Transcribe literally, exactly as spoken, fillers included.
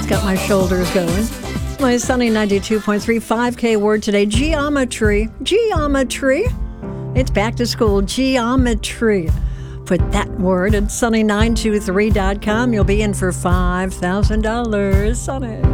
got my shoulders going. My Sunny ninety-two point three five K word today, geometry. Geometry. It's back to school, geometry. Put that word at sunny nine two three dot com. You'll be in for five thousand dollars. Sunny.